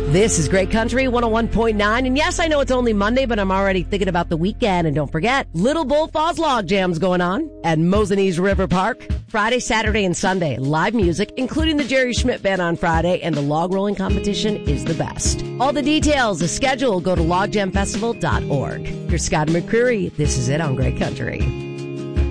This is Great Country 101.9. And yes, I know it's only Monday, but I'm already thinking about the weekend. And don't forget, Little Bull Falls Log Jam's going on at Mosinese River Park. Friday, Saturday, and Sunday. Live music, including the Jerry Schmidt Band on Friday, and the log rolling competition is the best. All the details, the schedule, go to logjamfestival.org. Here's Scott McCreery. This is it on Great Country.